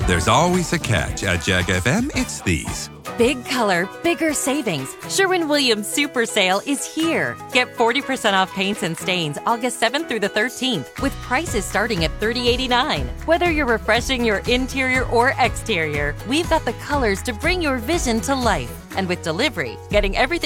There's always a catch. At Jag FM, it's these. Big color, bigger savings. Sherwin-Williams Super Sale is here. Get 40% off paints and stains August 7th through the 13th with prices starting at $30.89. Whether you're refreshing your interior or exterior, we've got the colors to bring your vision to life. And with delivery, getting everything